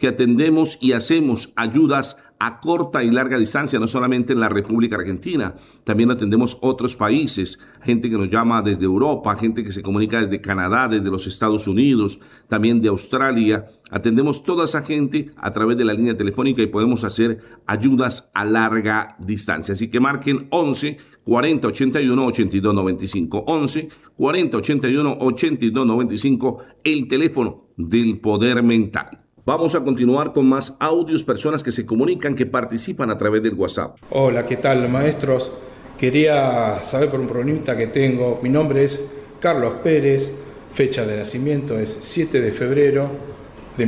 que atendemos y hacemos ayudas a corta y larga distancia, no solamente en la República Argentina, también atendemos otros países, gente que nos llama desde Europa, gente que se comunica desde Canadá, desde los Estados Unidos, también de Australia. Atendemos toda esa gente a través de la línea telefónica y podemos hacer ayudas a larga distancia. Así que marquen 11 40 81 82 95, 11 40 81 82 95, el teléfono del poder mental. Vamos a continuar con más audios, personas que se comunican, que participan a través del WhatsApp. Hola, ¿qué tal, maestros? Quería saber por un problemita que tengo. Mi nombre es Carlos Pérez, fecha de nacimiento es 7 de febrero de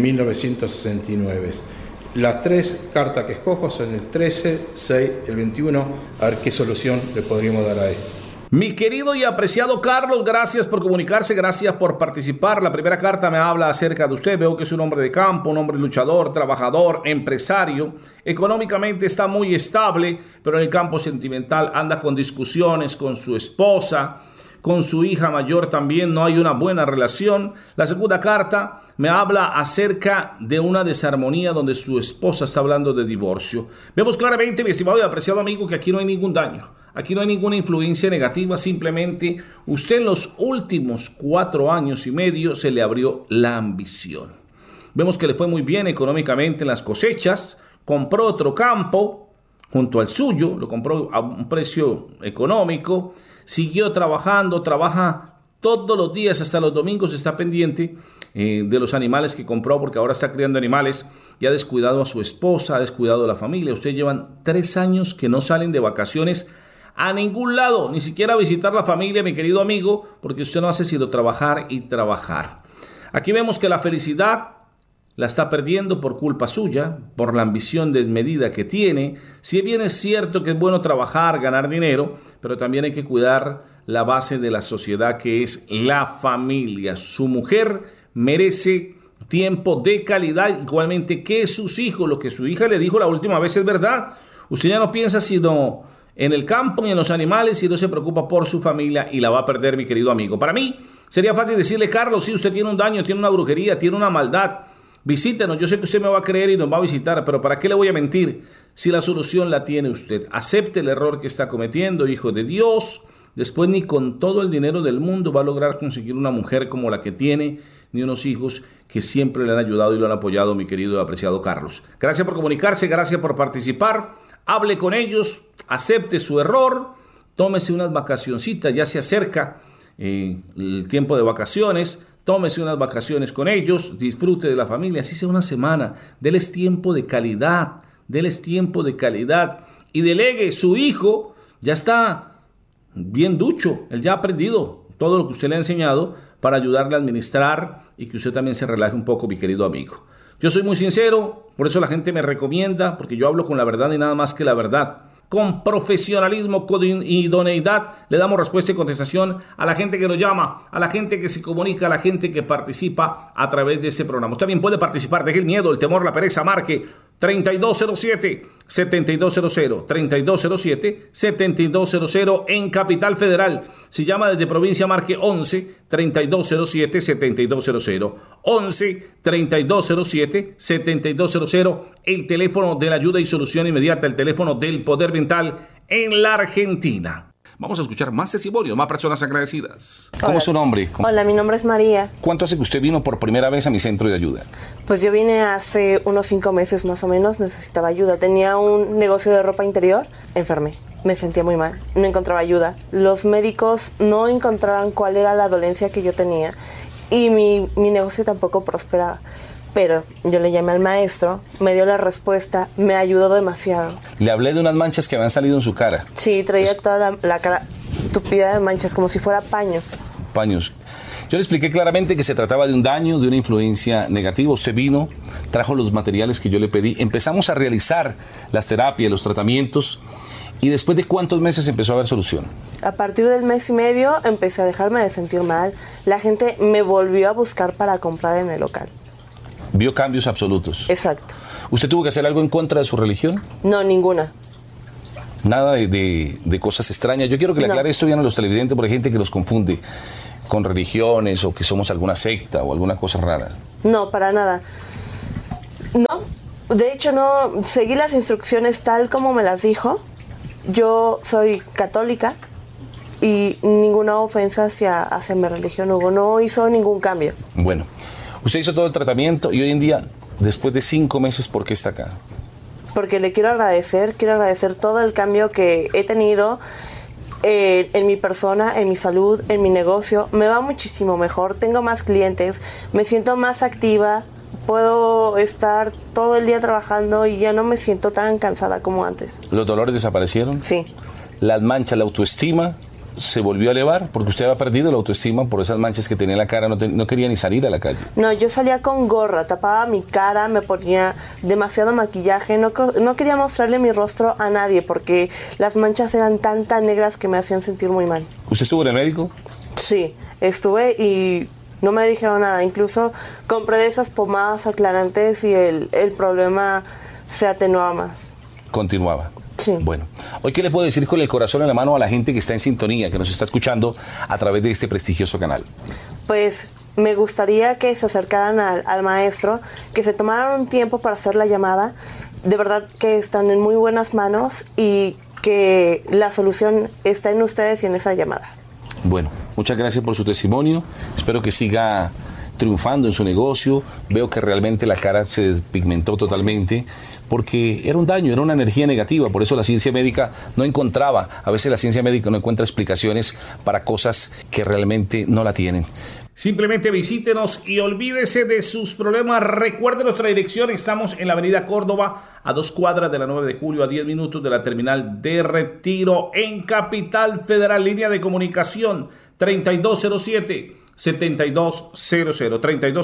1969. Las tres cartas que escojo son el 13, 6 y el 21. A ver qué solución le podríamos dar a esto. Mi querido y apreciado Carlos, gracias por comunicarse, gracias por participar. La primera carta me habla acerca de usted. Veo que es un hombre de campo, un hombre luchador, trabajador, empresario. Económicamente está muy estable, pero en el campo sentimental anda con discusiones con su esposa, con su hija mayor también no hay una buena relación. La segunda carta me habla acerca de una desarmonía donde su esposa está hablando de divorcio. Vemos claramente, mi estimado y apreciado amigo, que aquí no hay ningún daño. Aquí no hay ninguna influencia negativa, simplemente usted en los últimos 4 años y medio se le abrió la ambición. Vemos que le fue muy bien económicamente en las cosechas, compró otro campo junto al suyo, lo compró a un precio económico, siguió trabajando, trabaja todos los días, hasta los domingos está pendiente de los animales que compró, porque ahora está criando animales y ha descuidado a su esposa, ha descuidado a la familia. Ustedes llevan 3 años que no salen de vacaciones a ningún lado, ni siquiera a visitar la familia, mi querido amigo, porque usted no hace sino trabajar y trabajar. Aquí vemos que la felicidad la está perdiendo por culpa suya, por la ambición desmedida que tiene. Si bien es cierto que es bueno trabajar, ganar dinero, pero también hay que cuidar la base de la sociedad, que es la familia. Su mujer merece tiempo de calidad, igualmente que sus hijos. Lo que su hija le dijo la última vez es verdad. Usted ya no piensa sino en el campo y en los animales y no se preocupa por su familia, y la va a perder, mi querido amigo. Para mí sería fácil decirle: Carlos, si usted tiene un daño, tiene una brujería, tiene una maldad, visítenos. Yo sé que usted me va a creer y nos va a visitar, pero ¿para qué le voy a mentir si la solución la tiene usted? Acepte el error que está cometiendo, hijo de Dios. Después ni con todo el dinero del mundo va a lograr conseguir una mujer como la que tiene, ni unos hijos que siempre le han ayudado y lo han apoyado, mi querido y apreciado Carlos. Gracias por comunicarse, gracias por participar. Hable con ellos, acepte su error, tómese unas vacacioncitas, ya se acerca el tiempo de vacaciones. Tómese unas vacaciones con ellos, disfrute de la familia, así sea una semana. Deles tiempo de calidad, y delegue. Su hijo ya está bien ducho, él ya ha aprendido todo lo que usted le ha enseñado para ayudarle a administrar y que usted también se relaje un poco, mi querido amigo. Yo soy muy sincero, por eso la gente me recomienda, porque yo hablo con la verdad y nada más que la verdad. Con profesionalismo, con idoneidad, le damos respuesta y contestación a la gente que nos llama, a la gente que se comunica, a la gente que participa a través de este programa. Usted también puede participar, deje el miedo, el temor, la pereza, marque 3207-7200, 3207-7200 en Capital Federal. Si llama desde provincia, marque 11-3207-7200, 11-3207-7200, el teléfono de la ayuda y solución inmediata, el teléfono del poder mental en la Argentina. Vamos a escuchar más testimonios, más personas agradecidas. Hola. ¿Cómo es su nombre? Hola, mi nombre es María. ¿Cuánto hace que usted vino por primera vez a mi centro de ayuda? Pues yo vine hace unos 5 meses más o menos, necesitaba ayuda. Tenía un negocio de ropa interior, enfermé, me sentía muy mal, no encontraba ayuda. Los médicos no encontraban cuál era la dolencia que yo tenía y mi negocio tampoco prosperaba. Pero yo le llamé al maestro, me dio la respuesta, me ayudó demasiado. Le hablé de unas manchas que habían salido en su cara. Sí, traía toda la cara tupida de manchas, como si fuera paño. Paños. Yo le expliqué claramente que se trataba de un daño, de una influencia negativa. Usted vino, trajo los materiales que yo le pedí, empezamos a realizar las terapias, los tratamientos, y después de ¿cuántos meses empezó a haber solución? A partir del mes y medio empecé a dejarme de sentir mal. La gente me volvió a buscar para comprar en el local. Vio cambios absolutos. Exacto. ¿Usted tuvo que hacer algo en contra de su religión? No, ninguna. Nada de cosas extrañas. Yo quiero que le aclare esto bien a los televidentes, porque hay gente que los confunde con religiones o que somos alguna secta o alguna cosa rara. No, para nada. No, De hecho, no seguí las instrucciones tal como me las dijo. Yo soy católica y ninguna ofensa hacia mi religión hubo. No hizo ningún cambio. Bueno, usted hizo todo el tratamiento y hoy en día, después de 5 meses, ¿por qué está acá? Porque le quiero agradecer todo el cambio que he tenido en mi persona, en mi salud, en mi negocio. Me va muchísimo mejor, tengo más clientes, me siento más activa, puedo estar todo el día trabajando y ya no me siento tan cansada como antes. ¿Los dolores desaparecieron? Sí. Las manchas, la autoestima se volvió a elevar porque usted había perdido la autoestima por esas manchas que tenía en la cara, no quería ni salir a la calle. No, yo salía con gorra, tapaba mi cara, me ponía demasiado maquillaje, no quería mostrarle mi rostro a nadie porque las manchas eran tan negras que me hacían sentir muy mal. ¿Usted estuvo en el médico? Sí, estuve y no me dijeron nada, incluso compré de esas pomadas aclarantes y el problema se atenuaba más. Continuaba. Sí. Bueno, hoy qué le puedo decir con el corazón en la mano a la gente que está en sintonía, que nos está escuchando a través de este prestigioso canal. Pues me gustaría que se acercaran al maestro, que se tomaran un tiempo para hacer la llamada. De verdad que están en muy buenas manos y que la solución está en ustedes y en esa llamada. Bueno, muchas gracias por su testimonio. Espero que siga triunfando en su negocio. Veo que realmente la cara se despigmentó totalmente porque era un daño, era una energía negativa. Por eso la ciencia médica no encontraba, a veces la ciencia médica no encuentra explicaciones para cosas que realmente no la tienen. Simplemente visítenos y olvídese de sus problemas. Recuerde nuestra dirección. Estamos en la avenida Córdoba, a 2 cuadras de la 9 de julio, a 10 minutos de la terminal de Retiro, en Capital Federal. Línea de comunicación 3207-7200,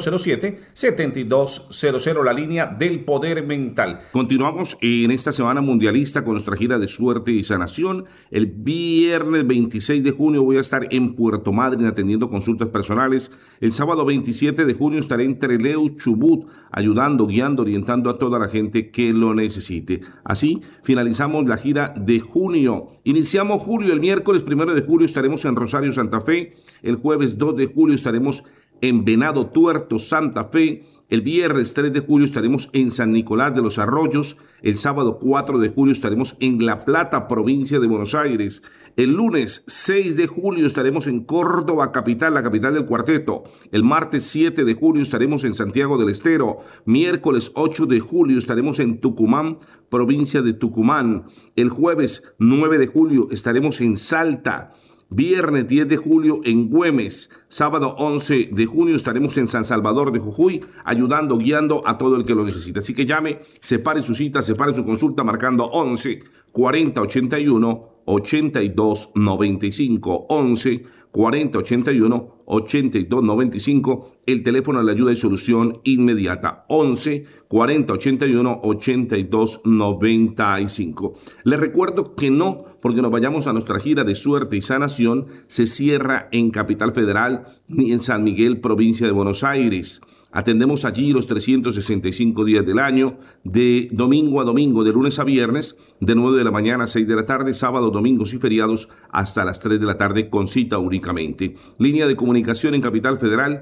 3207-7200, la línea del poder mental. Continuamos en esta semana mundialista con nuestra gira de suerte y sanación. El viernes 26 de junio voy a estar en Puerto Madryn atendiendo consultas personales. El sábado 27 de junio estaré en Trelew, Chubut, ayudando, guiando, orientando a toda la gente que lo necesite. Así finalizamos la gira de junio. Iniciamos julio. El miércoles 1 de julio estaremos en Rosario, Santa Fe. El jueves 2 de julio estaremos en Venado Tuerto, Santa Fe. El viernes 3 de julio estaremos en San Nicolás de los Arroyos. El sábado 4 de julio estaremos en La Plata, provincia de Buenos Aires. El lunes 6 de julio estaremos en Córdoba, capital, la capital del cuarteto. El martes 7 de julio estaremos en Santiago del Estero. Miércoles 8 de julio estaremos en Tucumán, provincia de Tucumán. El jueves 9 de julio estaremos en Salta. Viernes 10 de julio en Güemes, sábado 11 de junio estaremos en San Salvador de Jujuy, ayudando, guiando a todo el que lo necesite. Así que llame, separe su cita, separe su consulta marcando 11 40 81 82 95, 11 40 81 82 95, el teléfono de la ayuda y solución inmediata, 11 40 81 82 95. Les recuerdo que no, porque nos vayamos a nuestra gira de suerte y sanación, se cierra en Capital Federal ni en San Miguel, provincia de Buenos Aires. Atendemos allí los 365 días del año, de domingo a domingo, de lunes a viernes, de 9 de la mañana a 6 de la tarde, sábados, domingos y feriados hasta las 3 de la tarde con cita únicamente. Línea de comunicación en Capital Federal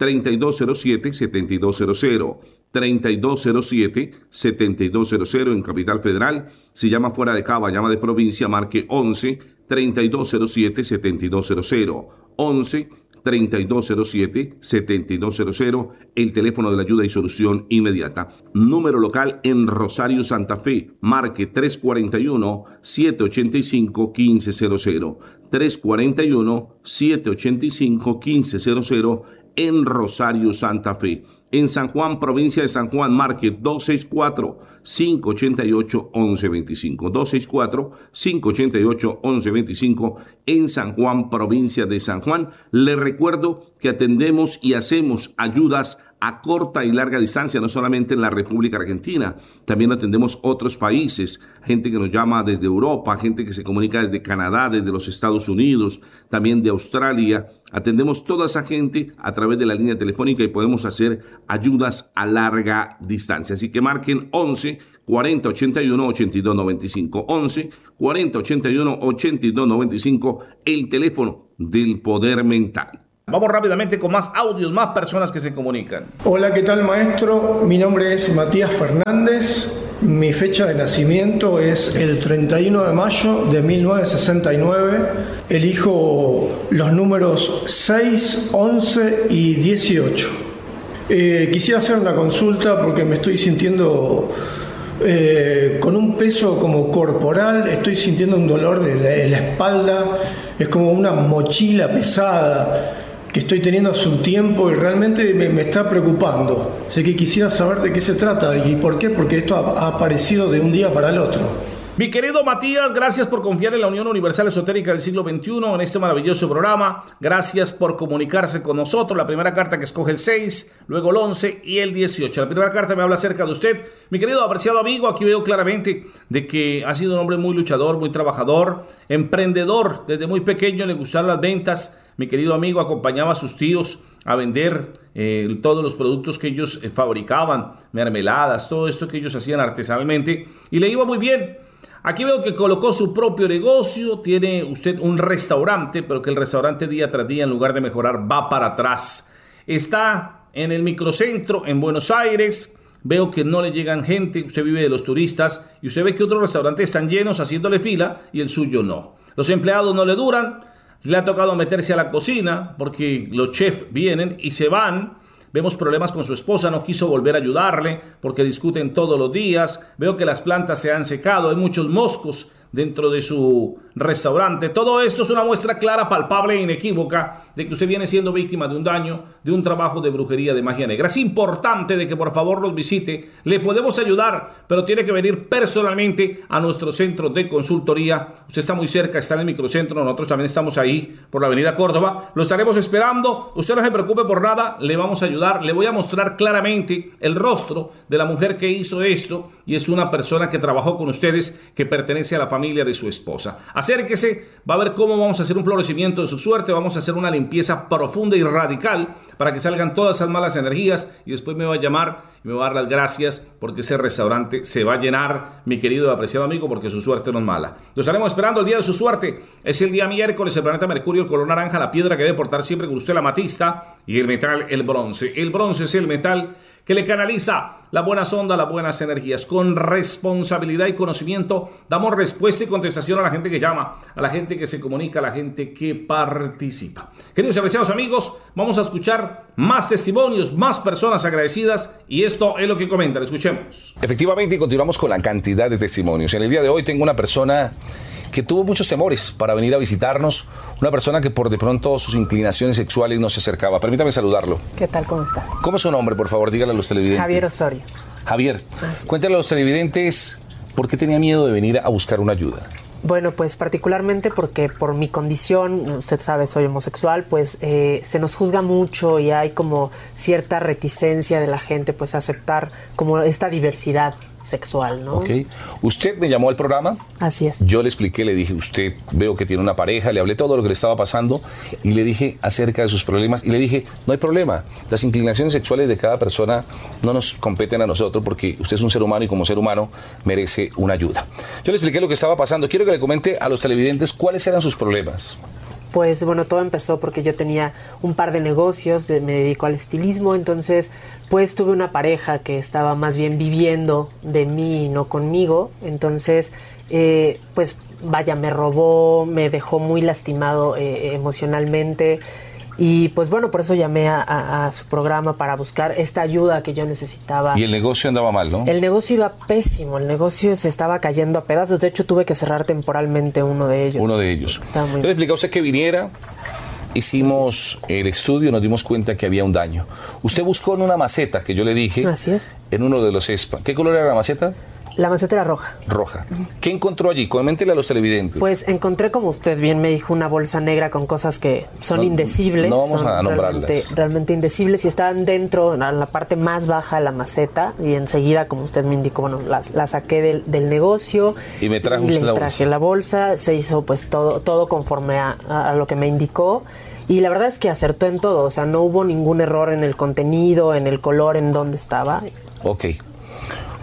3207-7200, 3207-7200 en Capital Federal. Si llama fuera de Cava, llama de provincia, marque 11 3207-7200, 11 3207-7200, el teléfono de la ayuda y solución inmediata. Número local en Rosario, Santa Fe, marque 341-785-1500, 341-785-1500 en Rosario, Santa Fe. En San Juan, provincia de San Juan, marque 264-588-1125, 264-588-1125 en San Juan, provincia de San Juan. Les recuerdo que atendemos y hacemos ayudas a corta y larga distancia, no solamente en la República Argentina, también atendemos otros países, gente que nos llama desde Europa, gente que se comunica desde Canadá, desde los Estados Unidos, también de Australia. Atendemos toda esa gente a través de la línea telefónica y podemos hacer ayudas a larga distancia. Así que marquen 11 40 81 82 95, 11 40 81 82 95, el teléfono del poder mental. Vamos rápidamente con más audios, más personas que se comunican. Hola, ¿qué tal, maestro? Mi nombre es Matías Fernández. Mi fecha de nacimiento es el 31 de mayo de 1969. Elijo los números 6, 11 y 18. Quisiera hacer una consulta porque me estoy sintiendo con un peso como corporal, estoy sintiendo un dolor de la espalda, es como una mochila pesada que estoy teniendo hace un tiempo y realmente me está preocupando. Así que quisiera saber de qué se trata y por qué, porque esto ha aparecido de un día para el otro. Mi querido Matías, gracias por confiar en la Unión Universal Esotérica del siglo XXI, en este maravilloso programa. Gracias por comunicarse con nosotros. La primera carta que escoge el 6, luego el 11 y el 18. La primera carta me habla acerca de usted. Mi querido apreciado amigo, aquí veo claramente de que ha sido un hombre muy luchador, muy trabajador, emprendedor. Desde muy pequeño le gustaron las ventas. Mi querido amigo acompañaba a sus tíos a vender todos los productos que ellos fabricaban, mermeladas, todo esto que ellos hacían artesanalmente, y le iba muy bien. Aquí veo que colocó su propio negocio, tiene usted un restaurante, pero que el restaurante día tras día, en lugar de mejorar, va para atrás. Está en el microcentro, en Buenos Aires. Veo que no le llegan gente, usted vive de los turistas, y usted ve que otros restaurantes están llenos haciéndole fila y el suyo no. Los empleados no le duran, le ha tocado meterse a la cocina porque los chefs vienen y se van. Vemos problemas con su esposa, no quiso volver a ayudarle porque discuten todos los días. Veo que las plantas se han secado, hay muchos moscos dentro de su restaurante. Todo esto es una muestra clara, palpable e inequívoca de que usted viene siendo víctima de un daño, de un trabajo de brujería, de magia negra. Es importante de que por favor los visite. Le podemos ayudar, pero tiene que venir personalmente a nuestro centro de consultoría. Usted está muy cerca, está en el microcentro. Nosotros también estamos ahí por la avenida Córdoba. Lo estaremos esperando. Usted no se preocupe por nada, le vamos a ayudar. Le voy a mostrar claramente el rostro de la mujer que hizo esto y es una persona que trabajó con ustedes, que pertenece a la familia de su esposa. Acérquese, va a ver cómo vamos a hacer un florecimiento de su suerte, vamos a hacer una limpieza profunda y radical para que salgan todas esas malas energías y después me va a llamar y me va a dar las gracias porque ese restaurante se va a llenar, mi querido y apreciado amigo, porque su suerte no es mala. Lo estaremos esperando el día de su suerte. Es el día miércoles, el planeta Mercurio, el color naranja, la piedra que debe portar siempre con usted, la amatista, y el metal, el bronce. El bronce es el metal que le canaliza la buena sonda, las buenas energías. Con responsabilidad y conocimiento damos respuesta y contestación a la gente que llama, a la gente que se comunica, a la gente que participa. Queridos y apreciados amigos, vamos a escuchar más testimonios, más personas agradecidas, y esto es lo que comentan. Escuchemos. Efectivamente, continuamos con la cantidad de testimonios. En el día de hoy tengo una persona que tuvo muchos temores para venir a visitarnos, una persona que por de pronto sus inclinaciones sexuales no se acercaba. Permítame saludarlo. ¿Qué tal? ¿Cómo está? ¿Cómo es su nombre, por favor? Dígale a los televidentes. Javier Osorio. Javier, cuéntale a los televidentes por qué tenía miedo de venir a buscar una ayuda. Bueno, pues particularmente porque por mi condición, usted sabe, soy homosexual, pues se nos juzga mucho y hay como cierta reticencia de la gente pues a aceptar como esta diversidad sexual, ¿no? Ok. Usted me llamó al programa. Así es. Yo le expliqué, le dije, usted veo que tiene una pareja, le hablé todo lo que le estaba pasando y le dije acerca de sus problemas y le dije, no hay problema, las inclinaciones sexuales de cada persona no nos competen a nosotros porque usted es un ser humano y como ser humano merece una ayuda. Yo le expliqué lo que estaba pasando. Quiero que le comente a los televidentes cuáles eran sus problemas. Pues bueno, todo empezó porque yo tenía un par de negocios, me dedico al estilismo, entonces pues tuve una pareja que estaba más bien viviendo de mí y no conmigo, entonces pues vaya, me robó, me dejó muy lastimado emocionalmente y pues bueno, por eso llamé a su programa para buscar esta ayuda que yo necesitaba. Y el negocio andaba mal, ¿no? El negocio iba pésimo, el negocio se estaba cayendo a pedazos, de hecho tuve que cerrar temporalmente uno de ellos. Uno de ellos. Estaba muy Yo le expliqué a usted que viniera, hicimos el estudio, nos dimos cuenta que había un daño. Usted buscó en una maceta que yo le dije. Así es. En uno de los ESPA. ¿Qué color era la maceta? La maceta era roja. Roja. ¿Qué encontró allí? Coméntele a los televidentes. Pues encontré, como usted bien me dijo, una bolsa negra con cosas que son indecibles. No vamos son a nombrarlas. Realmente indecibles y estaban dentro, en la parte más baja de la maceta. Y enseguida, como usted me indicó, bueno, la saqué del negocio. Y me trajo usted la bolsa. Traje la bolsa. Se hizo pues todo conforme a lo que me indicó. Y la verdad es que acertó en todo. O sea, no hubo ningún error en el contenido, en el color, en dónde estaba. Ok.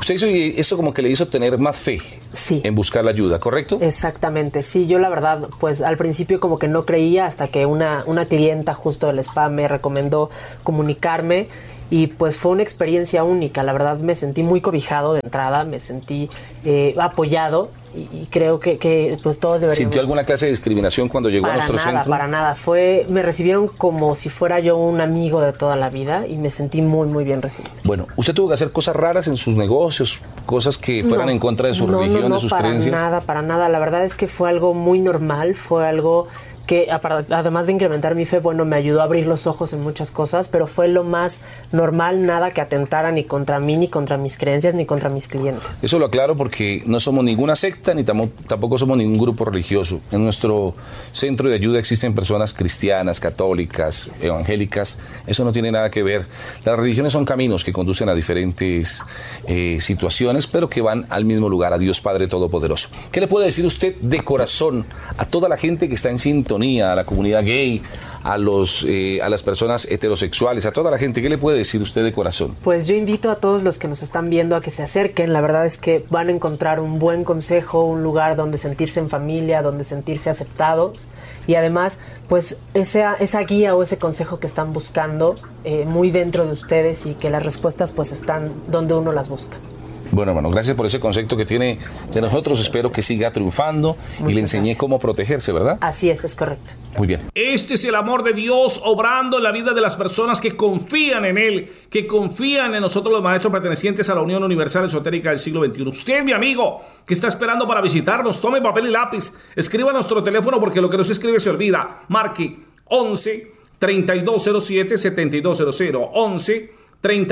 Usted hizo esto como que le hizo tener más fe Sí. en buscar la ayuda, ¿correcto? Exactamente, sí, yo la verdad, pues al principio como que no creía hasta que una clienta justo del spa me recomendó comunicarme y pues fue una experiencia única, la verdad me sentí muy cobijado de entrada, me sentí apoyado y creo que pues todos deberíamos... ¿Sintió alguna clase de discriminación cuando llegó a nuestro centro? Para nada, me recibieron como si fuera yo un amigo de toda la vida y me sentí muy, muy bien recibido. Bueno, ¿usted tuvo que hacer cosas raras en sus negocios, cosas que fueran en contra de su religión, de sus creencias? Para nada, la verdad es que fue algo muy normal, fue algo que además de incrementar mi fe, bueno, me ayudó a abrir los ojos en muchas cosas, pero fue lo más normal, nada que atentara ni contra mí, ni contra mis creencias, ni contra mis clientes. Eso lo aclaro porque no somos ninguna secta ni tampoco somos ningún grupo religioso. En nuestro centro de ayuda existen personas cristianas, católicas, evangélicas. Eso no tiene nada que ver. Las religiones son caminos que conducen a diferentes situaciones, pero que van al mismo lugar, a Dios Padre Todopoderoso. ¿Qué le puede decir usted de corazón a toda la gente que está en sintonía, a la comunidad gay, a las personas heterosexuales, a toda la gente? ¿Qué le puede decir usted de corazón? Pues yo invito a todos los que nos están viendo a que se acerquen. La verdad es que van a encontrar un buen consejo, un lugar donde sentirse en familia, donde sentirse aceptados y además pues esa guía o ese consejo que están buscando muy dentro de ustedes y que las respuestas pues están donde uno las busca. Bueno, hermano, gracias por ese concepto que tiene de nosotros. Espero que siga triunfando y le enseñé cómo protegerse, ¿verdad? Así es correcto. Muy bien. Este es el amor de Dios obrando en la vida de las personas que confían en Él, que confían en nosotros los maestros pertenecientes a la Unión Universal Esotérica del siglo XXI. Usted, mi amigo, que está esperando para visitarnos, tome papel y lápiz, escriba nuestro teléfono porque lo que no se escribe se olvida. Marque 11 3207 7200 11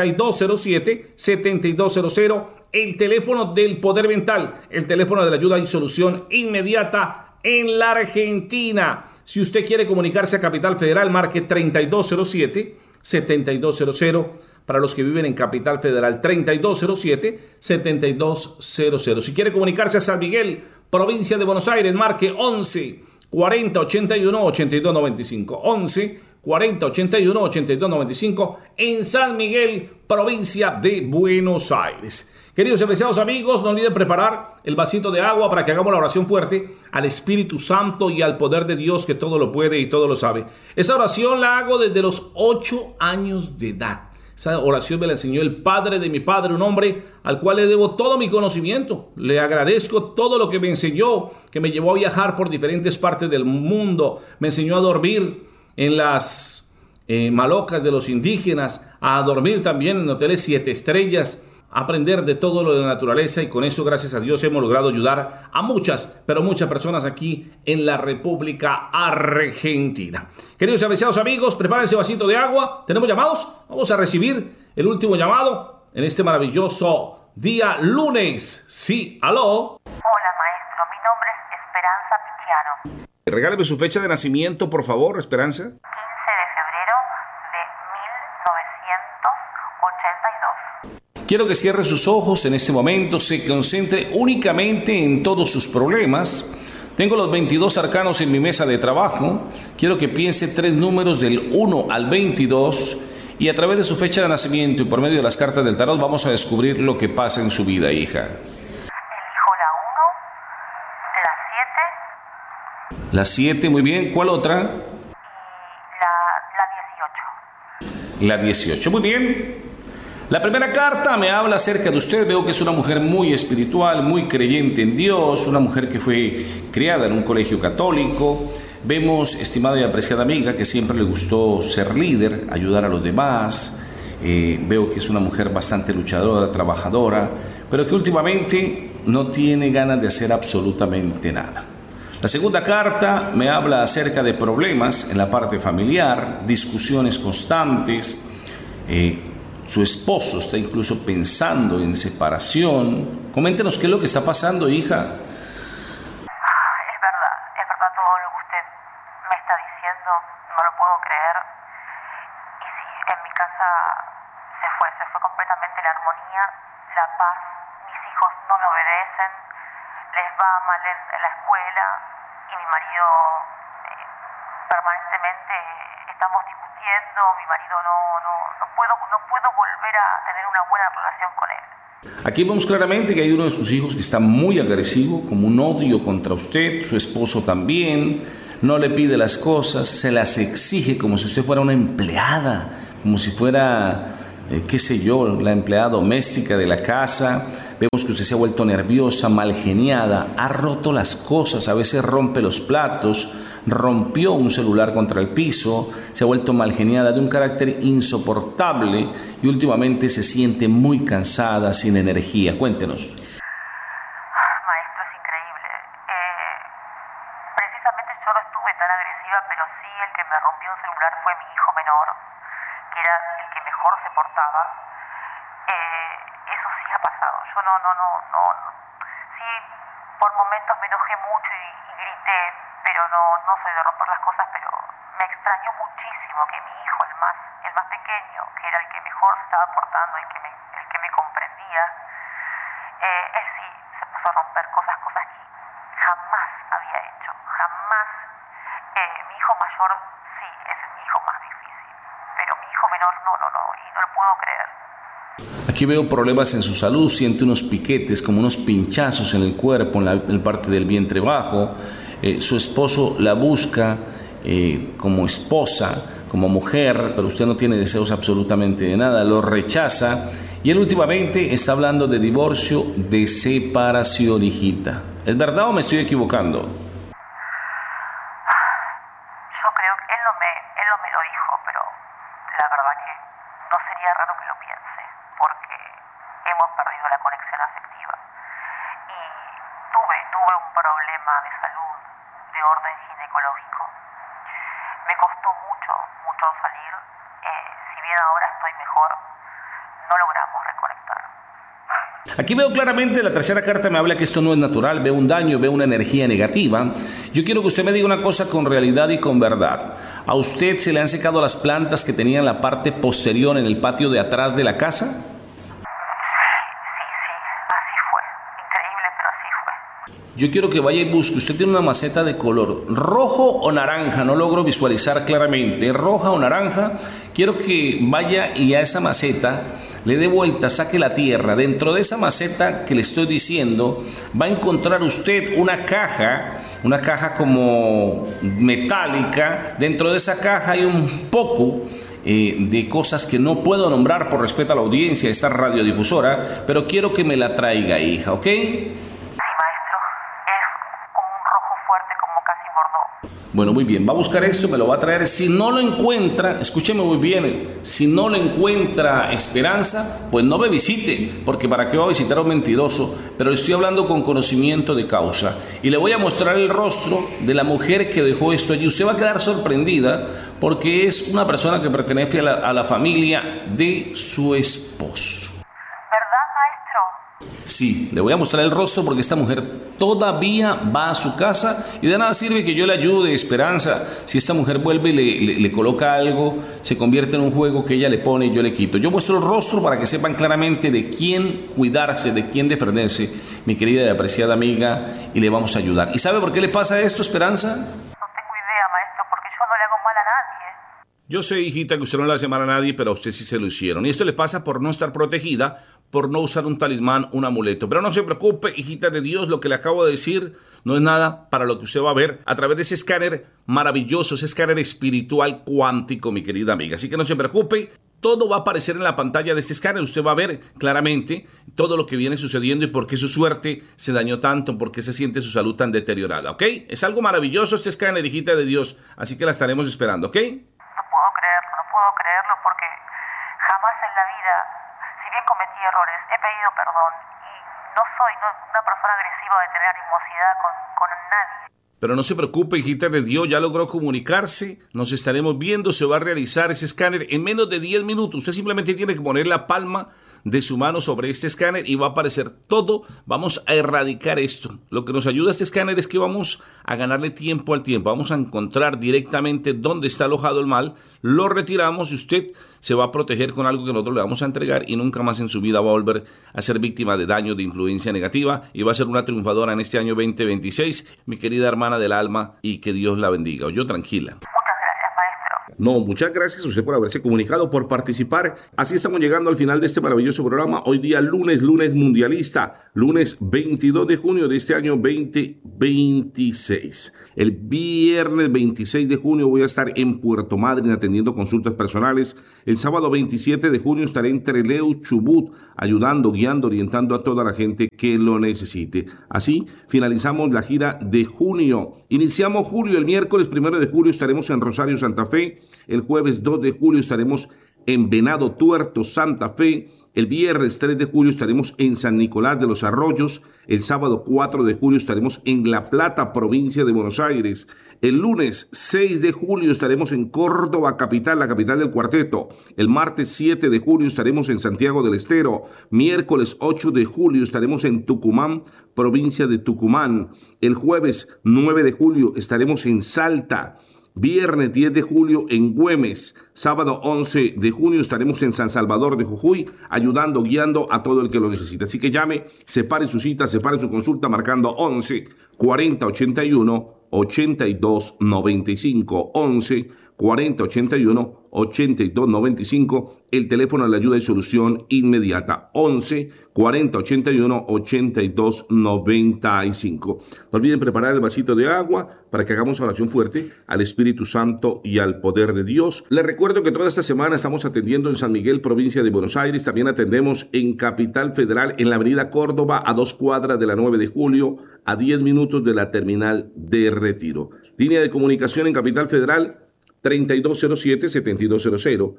3207-7200, el teléfono del poder mental, el teléfono de la ayuda y solución inmediata en la Argentina. Si usted quiere comunicarse a Capital Federal, marque 3207-7200. Para los que viven en Capital Federal, 3207-7200. Si quiere comunicarse a San Miguel, provincia de Buenos Aires, marque 11 40 81 82 95. 11 40 81 82 95 en San Miguel, provincia de Buenos Aires. Queridos y apreciados amigos, no olviden preparar el vasito de agua para que hagamos la oración fuerte al Espíritu Santo y al poder de Dios que todo lo puede y todo lo sabe. Esa oración la hago desde los 8 años de edad. Esa oración me la enseñó el padre de mi padre, un hombre al cual le debo todo mi conocimiento. Le agradezco todo lo que me enseñó, que me llevó a viajar por diferentes partes del mundo. Me enseñó a dormir en las malocas de los indígenas, a dormir también en hoteles 7 estrellas, a aprender de todo lo de la naturaleza, y con eso, gracias a Dios, hemos logrado ayudar a muchas, pero muchas personas aquí en la República Argentina. Queridos y apreciados amigos, prepárense vasito de agua. ¿Tenemos llamados? Vamos a recibir el último llamado en este maravilloso día lunes. Sí, aló. Hola maestro, mi nombre es Esperanza Pichiano. Regáleme su fecha de nacimiento, por favor, Esperanza. 15 de febrero de 1982. Quiero que cierre sus ojos en este momento, se concentre únicamente en todos sus problemas. Tengo los 22 arcanos en mi mesa de trabajo. Quiero que piense 3 números del 1 al 22 y a través de su fecha de nacimiento y por medio de las cartas del tarot vamos a descubrir lo que pasa en su vida, hija. Elijo la 1, la 7 La 7, muy bien. ¿Cuál otra? y la 18. La 18, muy bien. La primera carta me habla acerca de usted. Veo que es una mujer muy espiritual, muy creyente en Dios, una mujer que fue criada en un colegio católico. Vemos, estimada y apreciada amiga, que siempre le gustó ser líder, ayudar a los demás. Veo que es una mujer bastante luchadora, trabajadora, pero que últimamente no tiene ganas de hacer absolutamente nada. La segunda carta me habla acerca de problemas en la parte familiar, discusiones constantes. Su esposo está incluso pensando en separación. Coméntenos qué es lo que está pasando, hija. Es verdad todo lo que usted me está diciendo, no lo puedo creer. Y sí, en mi casa se fue completamente la armonía, la paz. Mis hijos no me obedecen, les va mal en la escuela y mi marido permanentemente estamos discutiendo. Mi marido no puedo volver a tener una buena relación con él. Aquí vemos claramente que hay uno de sus hijos que está muy agresivo, como un odio contra usted, su esposo también, no le pide las cosas, se las exige como si usted fuera una empleada, como si fuera, qué sé yo, la empleada doméstica de la casa. Vemos que usted se ha vuelto nerviosa, malgeniada, ha roto las cosas, a veces rompe los platos, rompió un celular contra el piso, se ha vuelto malgeniada, de un carácter insoportable y últimamente se siente muy cansada, sin energía. Cuéntenos. Maestro, es increíble. Precisamente yo no estuve tan agresiva, pero sí el que me rompió un celular fue mi hijo menor, que era el que mejor se portaba. Eso sí ha pasado. Yo no. Sí, por momentos me enojé mucho y grité, pero no soy de romper las cosas, pero me extrañó muchísimo que mi hijo, el más pequeño, que era el que mejor se estaba portando, el que me comprendía, él sí se puso a romper cosas que jamás había hecho, jamás. Mi hijo mayor sí es mi hijo más difícil, pero mi hijo menor no, y no lo puedo creer. Aquí veo problemas en su salud, siente unos piquetes, como unos pinchazos en el cuerpo, en la parte del vientre bajo. Su esposo la busca como esposa, como mujer, pero usted no tiene deseos absolutamente de nada, lo rechaza. Y él últimamente está hablando de divorcio, de separación, hijita. ¿Es verdad o me estoy equivocando? Yo creo que él no me lo dijo, pero la verdad que no sería raro que lo piense, porque hemos perdido la conexión afectiva. Y tuve un problema de salud de orden ginecológico. Me costó mucho salir. Si bien ahora estoy mejor, no logramos reconectar. Aquí veo claramente, la tercera carta me habla que esto no es natural, veo un daño, veo una energía negativa. Yo quiero que usted me diga una cosa con realidad y con verdad. ¿A usted se le han secado las plantas que tenía en la parte posterior, en el patio de atrás de la casa? Sí, así fue. Increíble, pero así fue. Yo quiero que vaya y busque. Usted tiene una maceta de color rojo o naranja, no logro visualizar claramente, roja o naranja. Quiero que vaya y a esa maceta le dé vuelta, saque la tierra. Dentro de esa maceta que le estoy diciendo, va a encontrar usted una caja como metálica. Dentro de esa caja hay un poco de cosas que no puedo nombrar por respeto a la audiencia, esta radiodifusora, pero quiero que me la traiga, hija, ¿ok? Bueno, muy bien, va a buscar esto, me lo va a traer. Si no lo encuentra, escúcheme muy bien, si no lo encuentra Esperanza, pues no me visite, porque ¿para qué va a visitar a un mentiroso? Pero estoy hablando con conocimiento de causa. Y le voy a mostrar el rostro de la mujer que dejó esto allí. Usted va a quedar sorprendida, porque es una persona que pertenece a la familia de su esposo. Sí, le voy a mostrar el rostro porque esta mujer todavía va a su casa y de nada sirve que yo le ayude, Esperanza. Si esta mujer vuelve y le coloca algo, se convierte en un juego que ella le pone y yo le quito. Yo muestro el rostro para que sepan claramente de quién cuidarse, de quién defenderse, mi querida y apreciada amiga, y le vamos a ayudar. ¿Y sabe por qué le pasa esto, Esperanza? No tengo idea, maestro, porque yo no le hago mal a nadie. Yo sé, hijita, que usted no le hace mal a nadie, pero a usted sí se lo hicieron. Y esto le pasa por no estar protegida, por no usar un talismán, un amuleto. Pero no se preocupe, hijita de Dios, lo que le acabo de decir no es nada para lo que usted va a ver a través de ese escáner maravilloso, ese escáner espiritual cuántico, mi querida amiga. Así que no se preocupe, todo va a aparecer en la pantalla de este escáner. Usted va a ver claramente todo lo que viene sucediendo y por qué su suerte se dañó tanto, por qué se siente su salud tan deteriorada, ¿ok? Es algo maravilloso este escáner, hijita de Dios, así que la estaremos esperando, ¿ok? No puedo creerlo porque jamás en la vida, si bien cometí errores, he pedido perdón y no soy una persona agresiva de tener animosidad con nadie. Pero no se preocupe, hijita de Dios, ya logró comunicarse, nos estaremos viendo, se va a realizar ese escáner en menos de 10 minutos. Usted simplemente tiene que poner la palma de su mano sobre este escáner y va a aparecer todo. Vamos a erradicar esto. Lo que nos ayuda este escáner es que vamos a ganarle tiempo al tiempo. Vamos a encontrar directamente dónde está alojado el mal, lo retiramos y usted se va a proteger con algo que nosotros le vamos a entregar y nunca más en su vida va a volver a ser víctima de daño, de influencia negativa y va a ser una triunfadora en este año 2026, mi querida hermana del alma, y que Dios la bendiga. Yo tranquila. Muchas gracias, maestro. No, muchas gracias a usted por haberse comunicado, por participar. Así estamos llegando al final de este maravilloso programa. Hoy día lunes mundialista, lunes 22 de junio de este año 2026. El viernes 26 de junio voy a estar en Puerto Madryn atendiendo consultas personales. El sábado 27 de junio estaré en Trelew, Chubut, ayudando, guiando, orientando a toda la gente que lo necesite. Así finalizamos la gira de junio. Iniciamos julio, el miércoles 1 de julio estaremos en Rosario, Santa Fe. El jueves 2 de julio estaremos en Venado Tuerto, Santa Fe. El viernes 3 de julio estaremos en San Nicolás de los Arroyos. El sábado 4 de julio estaremos en La Plata, provincia de Buenos Aires. El lunes 6 de julio estaremos en Córdoba, capital, la capital del cuarteto. El martes 7 de julio estaremos en Santiago del Estero. Miércoles 8 de julio estaremos en Tucumán, provincia de Tucumán. El jueves 9 de julio estaremos en Salta. Viernes 10 de julio en Güemes, sábado 11 de junio estaremos en San Salvador de Jujuy, ayudando, guiando a todo el que lo necesite. Así que llame, separe su cita, separe su consulta marcando 11 40 81 82 95, 11 40 81 82 95, el teléfono de la ayuda y solución inmediata, 11 40 81 82 95. No olviden preparar el vasito de agua para que hagamos oración fuerte al Espíritu Santo y al poder de Dios. Les recuerdo que toda esta semana estamos atendiendo en San Miguel, provincia de Buenos Aires. También atendemos en Capital Federal, en la avenida Córdoba, a 2 cuadras de la 9 de julio, a 10 minutos de la terminal de Retiro. Línea de comunicación en Capital Federal, 3207-7200,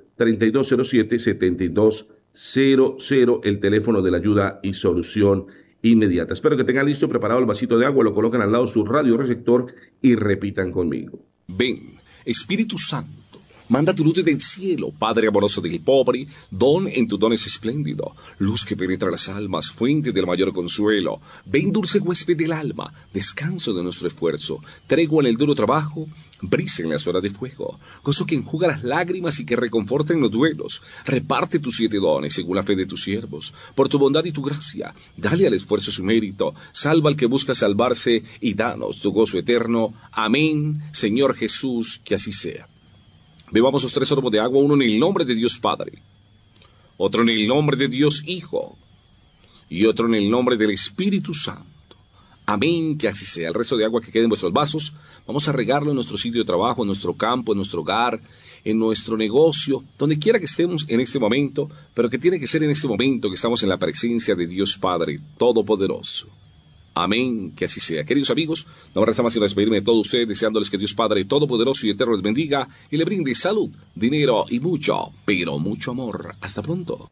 3207-7200, el teléfono de la ayuda y solución inmediata. Espero que tengan listo, preparado el vasito de agua, lo coloquen al lado de su radioreceptor y repitan conmigo. Ven, Espíritu Santo, manda tu luz desde el cielo, Padre amoroso del pobre, don en tu don es espléndido, luz que penetra las almas, fuente del mayor consuelo. Ven, dulce huésped del alma, descanso de nuestro esfuerzo, tregua en el duro trabajo, brisa en las horas de fuego, gozo que enjuga las lágrimas y que reconforta en los duelos. Reparte tus 7 dones según la fe de tus siervos, por tu bondad y tu gracia, dale al esfuerzo su mérito, salva al que busca salvarse y danos tu gozo eterno. Amén, Señor Jesús, que así sea. Bebamos los 3 sorbos de agua, uno en el nombre de Dios Padre, otro en el nombre de Dios Hijo y otro en el nombre del Espíritu Santo. Amén, que así sea. El resto de agua que quede en vuestros vasos, vamos a regarlo en nuestro sitio de trabajo, en nuestro campo, en nuestro hogar, en nuestro negocio, donde quiera que estemos en este momento, pero que tiene que ser en este momento que estamos en la presencia de Dios Padre Todopoderoso. Amén, que así sea. Queridos amigos, no me resta más que despedirme de todos ustedes, deseándoles que Dios Padre Todopoderoso y Eterno les bendiga y le brinde salud, dinero y mucho, pero mucho amor. Hasta pronto.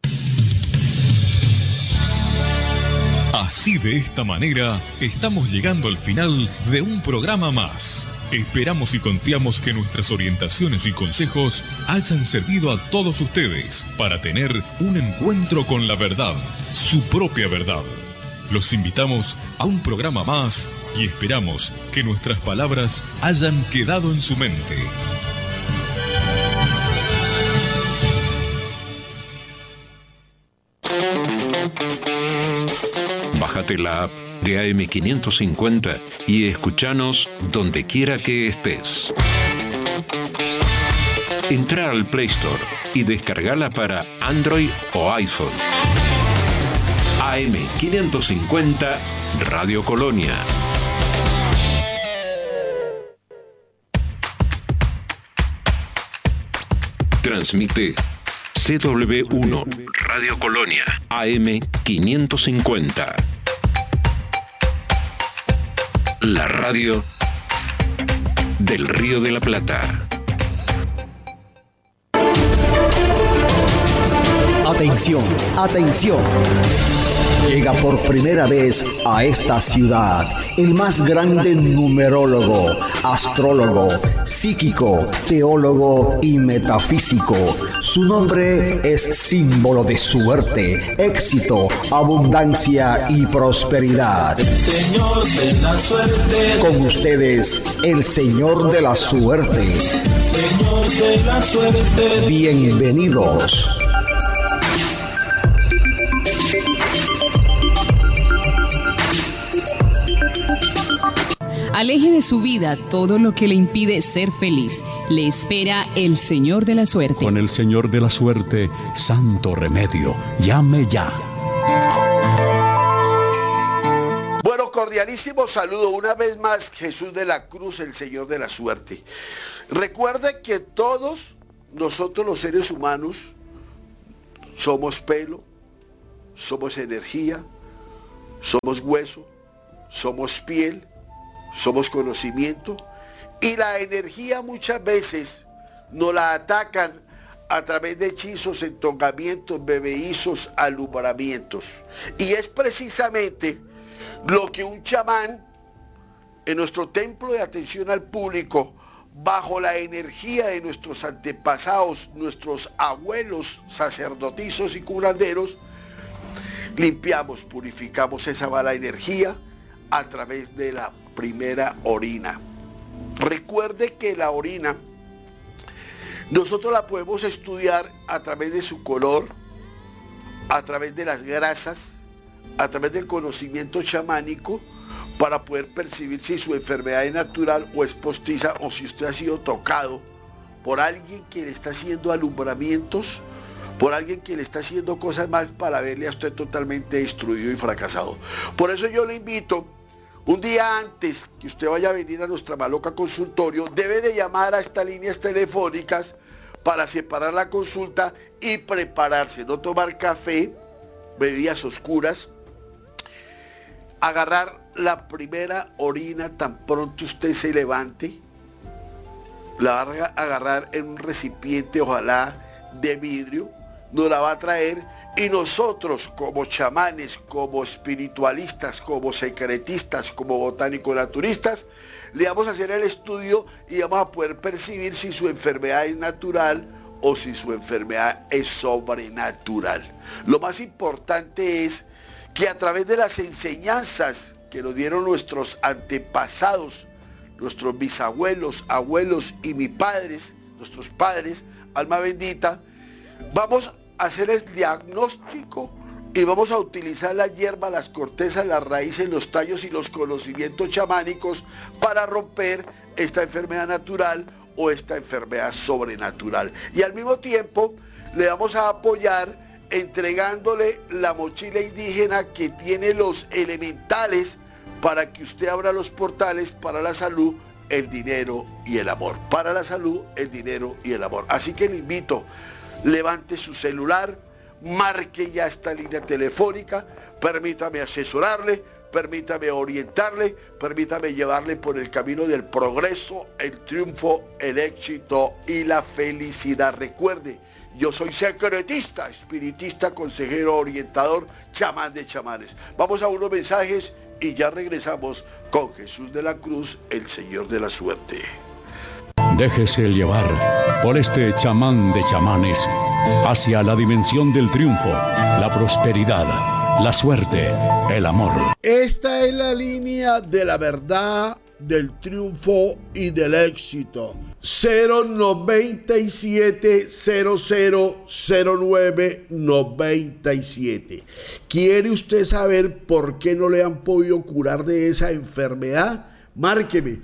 Así, de esta manera, estamos llegando al final de un programa más. Esperamos y confiamos que nuestras orientaciones y consejos hayan servido a todos ustedes para tener un encuentro con la verdad, su propia verdad. Los invitamos a un programa más y esperamos que nuestras palabras hayan quedado en su mente. Bájate la app de AM550 y escúchanos donde quiera que estés. Entra al Play Store y descargala para Android o iPhone. AM550 Radio Colonia. Transmite CW1 Radio Colonia AM550. La radio del Río de la Plata. Atención, atención. Llega por primera vez a esta ciudad el más grande numerólogo, astrólogo, psíquico, teólogo y metafísico. Su nombre es símbolo de suerte, éxito, abundancia y prosperidad. El Señor de la suerte. Con ustedes, el Señor de la suerte. Señor de la suerte. Bienvenidos. Aleje de su vida todo lo que le impide ser feliz. Le espera el Señor de la Suerte. Con el Señor de la Suerte, santo remedio. Llame ya. Bueno, cordialísimo saludo una vez más, Jesús de la Cruz, el Señor de la Suerte. Recuerde que todos nosotros los seres humanos somos pelo, somos energía, somos hueso, somos piel, somos conocimiento, y la energía muchas veces nos la atacan a través de hechizos, entongamientos, bebeizos, alumbramientos. Y es precisamente lo que un chamán en nuestro templo de atención al público, bajo la energía de nuestros antepasados, nuestros abuelos sacerdotizos y curanderos, limpiamos, purificamos esa mala energía a través de la primera orina. Recuerde que la orina nosotros la podemos estudiar a través de su color, a través de las grasas, a través del conocimiento chamánico, para poder percibir si su enfermedad es natural o es postiza, o si usted ha sido tocado por alguien que le está haciendo alumbramientos, por alguien que le está haciendo cosas más para verle a usted totalmente destruido y fracasado. Por eso yo le invito, un día antes que usted vaya a venir a nuestra Maloca Consultorio, debe de llamar a estas líneas telefónicas para separar la consulta y prepararse, no tomar café, bebidas oscuras, agarrar la primera orina tan pronto usted se levante, la va a agarrar en un recipiente, ojalá de vidrio, nos la va a traer, y nosotros como chamanes, como espiritualistas, como secretistas, como botánico-naturistas, le vamos a hacer el estudio y vamos a poder percibir si su enfermedad es natural o si su enfermedad es sobrenatural. Lo más importante es que a través de las enseñanzas que nos dieron nuestros antepasados, nuestros bisabuelos, abuelos y mis padres, nuestros padres, alma bendita, vamos a hacer el diagnóstico y vamos a utilizar la hierba, las cortezas, las raíces, los tallos y los conocimientos chamánicos para romper esta enfermedad natural o esta enfermedad sobrenatural. Y al mismo tiempo le vamos a apoyar entregándole la mochila indígena que tiene los elementales para que usted abra los portales para la salud, el dinero y el amor. Para la salud, el dinero y el amor. Así que le invito, levante su celular, marque ya esta línea telefónica, permítame asesorarle, permítame orientarle, permítame llevarle por el camino del progreso, el triunfo, el éxito y la felicidad. Recuerde, yo soy secretista, espiritista, consejero, orientador, chamán de chamanes. Vamos a unos mensajes y ya regresamos con Jesús de la Cruz, el Señor de la Suerte. Déjese llevar por este chamán de chamanes hacia la dimensión del triunfo, la prosperidad, la suerte, el amor. Esta es la línea de la verdad, del triunfo y del éxito. 097-000997. ¿Quiere usted saber por qué no le han podido curar de esa enfermedad? Márqueme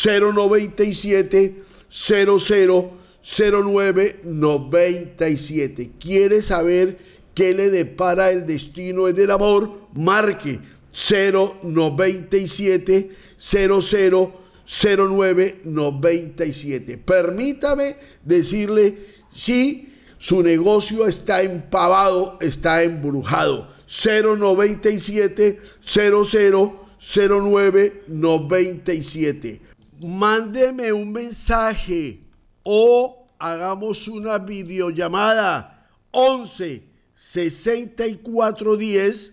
097-000997. ¿Quiere saber qué le depara el destino en el amor? Marque 097-000997. Permítame decirle si su negocio está empavado, está embrujado. 097-000997. Mándeme un mensaje o hagamos una videollamada 11 6410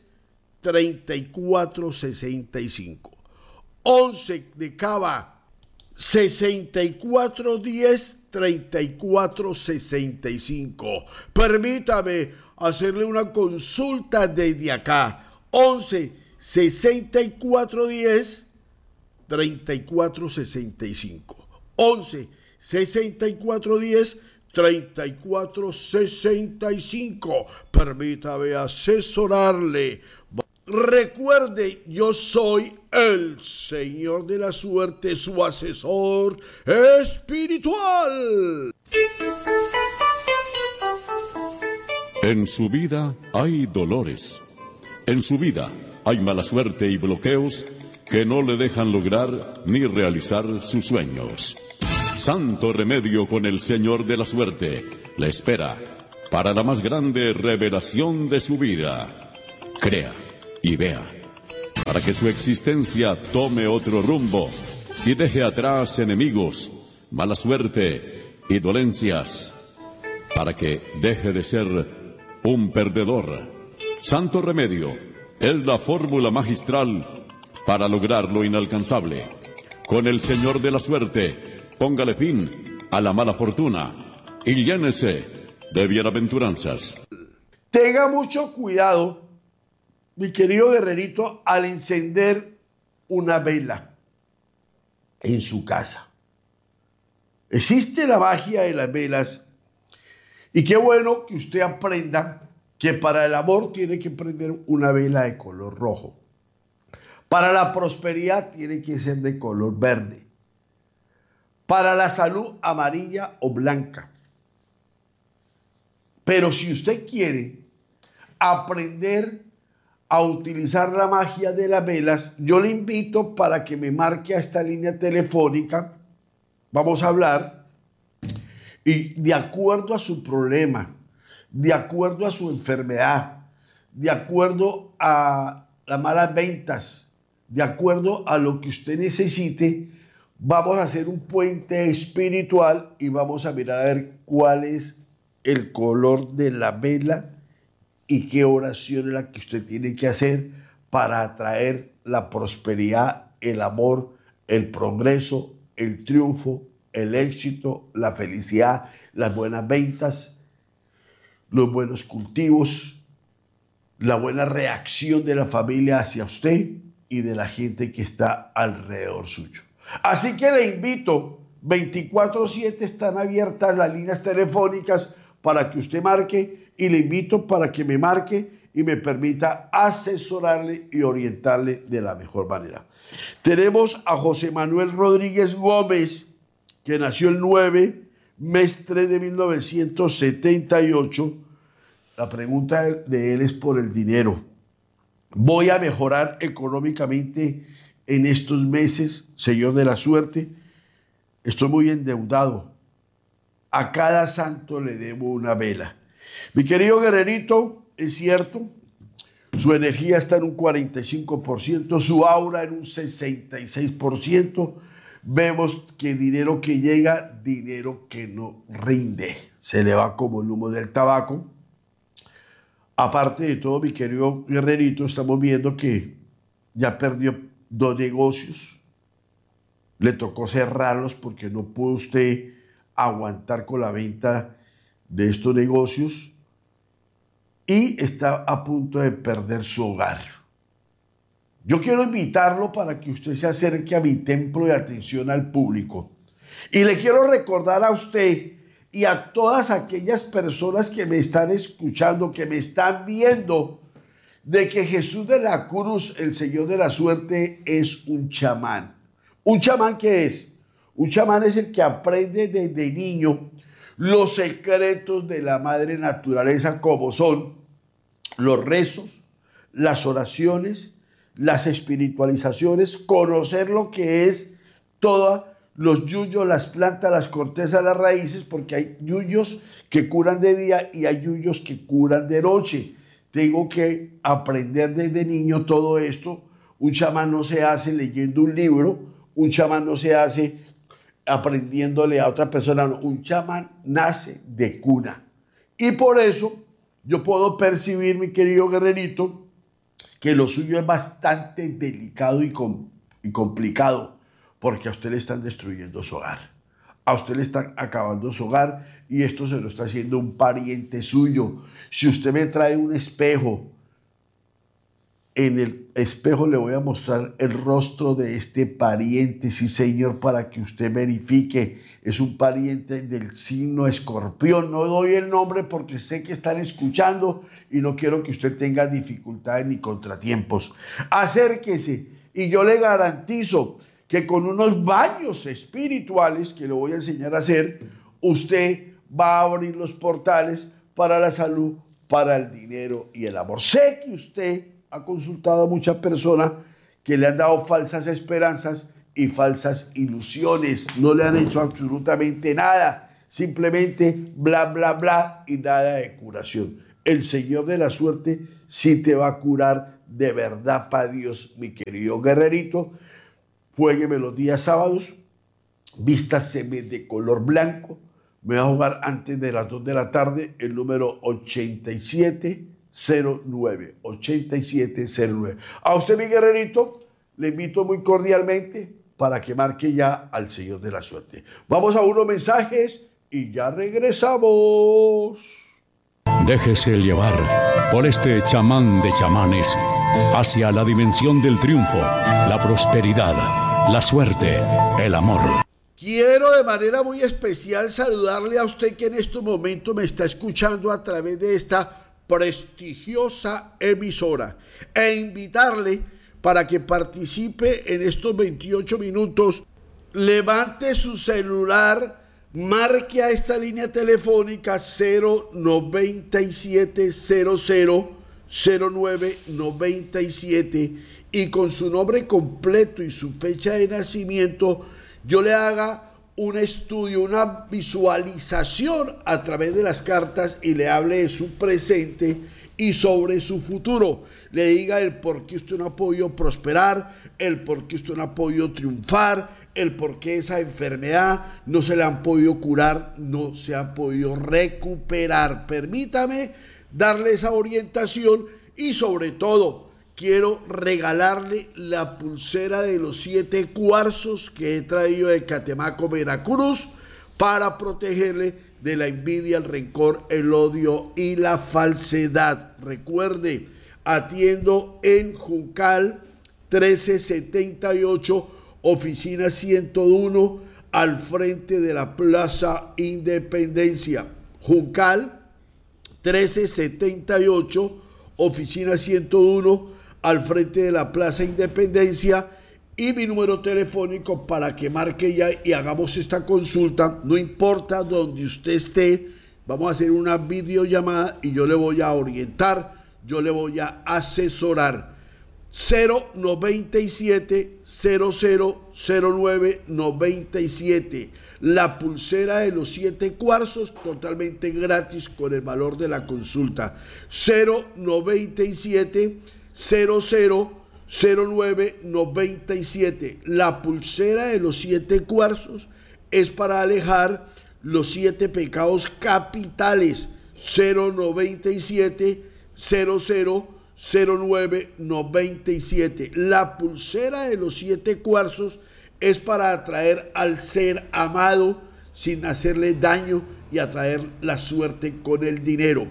3465. 11 de Cava 6410 3465. Permítame hacerle una consulta desde acá. 11 6410 3465. 11 6410 3465. Permítame asesorarle. Recuerde, yo soy el Señor de la Suerte, su asesor espiritual. En su vida hay dolores. En su vida hay mala suerte y bloqueos que no le dejan lograr ni realizar sus sueños. Santo remedio con el Señor de la Suerte le espera para la más grande revelación de su vida. Crea y vea, para que su existencia tome otro rumbo y deje atrás enemigos, mala suerte y dolencias, para que deje de ser un perdedor. Santo remedio es la fórmula magistral para lograr lo inalcanzable. Con el Señor de la Suerte, póngale fin a la mala fortuna y llénese de bienaventuranzas. Tenga mucho cuidado, mi querido guerrerito, al encender una vela en su casa. Existe la magia de las velas y qué bueno que usted aprenda que para el amor tiene que prender una vela de color rojo. Para la prosperidad tiene que ser de color verde. Para la salud, amarilla o blanca. Pero si usted quiere aprender a utilizar la magia de las velas, yo le invito para que me marque a esta línea telefónica. Vamos a hablar y de acuerdo a su problema, de acuerdo a su enfermedad, de acuerdo a las malas ventas, de acuerdo a lo que usted necesite, vamos a hacer un puente espiritual y vamos a mirar a ver cuál es el color de la vela y qué oración es la que usted tiene que hacer para atraer la prosperidad, el amor, el progreso, el triunfo, el éxito, la felicidad, las buenas ventas, los buenos cultivos, la buena reacción de la familia hacia usted y de la gente que está alrededor suyo. Así que le invito, 24/7 están abiertas las líneas telefónicas para que usted marque, y le invito para que me marque y me permita asesorarle y orientarle de la mejor manera. Tenemos a José Manuel Rodríguez Gómez, que nació el 9, mes 3 de 1978. La pregunta de él es por el dinero. ¿Voy a mejorar económicamente en estos meses, Señor de la Suerte? Estoy muy endeudado. A cada santo le debo una vela. Mi querido guerrerito, es cierto, su energía está en un 45%, su aura en un 66%. Vemos que dinero que llega, dinero que no rinde, se le va como el humo del tabaco. Aparte de todo, mi querido guerrerito, estamos viendo que ya perdió 2 negocios. Le tocó cerrarlos porque no pudo usted aguantar con la venta de estos negocios y está a punto de perder su hogar. Yo quiero invitarlo para que usted se acerque a mi templo de atención al público y le quiero recordar a usted y a todas aquellas personas que me están escuchando, que me están viendo, de que Jesús de la Cruz, el Señor de la Suerte, es un chamán. ¿Un chamán qué es? Un chamán es el que aprende desde niño los secretos de la madre naturaleza, como son los rezos, las oraciones, las espiritualizaciones, conocer lo que es todos los yuyos, las plantas, las cortezas, las raíces, porque hay yuyos que curan de día y hay yuyos que curan de noche. Tengo que aprender desde niño todo esto. Un chamán no se hace leyendo un libro, un chamán no se hace aprendiéndole a otra persona. Un chamán nace de cuna. Y por eso yo puedo percibir, mi querido guerrerito, que lo suyo es bastante delicado y complicado, porque a usted le están destruyendo su hogar. A usted le están acabando su hogar y esto se lo está haciendo un pariente suyo. Si usted me trae un espejo En el espejo le voy a mostrar el rostro de este pariente, sí señor, para que usted verifique. Es un pariente del signo Escorpión. No doy el nombre porque sé que están escuchando y no quiero que usted tenga dificultades ni contratiempos. Acérquese y yo le garantizo que con unos baños espirituales que le voy a enseñar a hacer, usted va a abrir los portales para la salud, para el dinero y el amor. Sé que usted ha consultado a muchas personas que le han dado falsas esperanzas y falsas ilusiones. No le han hecho absolutamente nada. Simplemente bla, bla, bla y nada de curación. El Señor de la Suerte sí te va a curar de verdad, para Dios, mi querido guerrerito. Juégueme los días sábados. Vístaseme de color blanco. Me va a jugar antes de las 2 de la tarde el número 8709. 8709. A usted, mi guerrerito, le invito muy cordialmente para que marque ya al Señor de la Suerte. Vamos a unos mensajes y ya regresamos. Déjese llevar por este chamán de chamanes hacia la dimensión del triunfo, la prosperidad, la suerte, el amor. Quiero de manera muy especial saludarle a usted que en este momento me está escuchando a través de esta prestigiosa emisora e invitarle para que participe en estos 28 minutos. Levante su celular, marque a esta línea telefónica 097000997 y con su nombre completo y su fecha de nacimiento yo le haga un estudio, una visualización a través de las cartas y le hable de su presente y sobre su futuro. Le diga el por qué usted no ha podido prosperar, el por qué usted no ha podido triunfar, el por qué esa enfermedad no se le han podido curar, no se ha podido recuperar. Permítame darle esa orientación y sobre todo quiero regalarle la pulsera de los 7 cuarzos que he traído de Catemaco, Veracruz, para protegerle de la envidia, el rencor, el odio y la falsedad. Recuerde, atiendo en Juncal 1378, oficina 101, al frente de la Plaza Independencia. Juncal 1378, oficina 101, al frente de la Plaza Independencia, y mi número telefónico para que marque ya y hagamos esta consulta. No importa donde usted esté, vamos a hacer una videollamada y yo le voy a orientar, yo le voy a asesorar. 097-000997. La pulsera de los 7 cuarzos totalmente gratis con el valor de la consulta. 097-000997. La pulsera de los 7 cuarzos es para alejar los 7 pecados capitales. 097-000997. La pulsera de los 7 cuarzos es para atraer al ser amado sin hacerle daño y atraer la suerte con el dinero.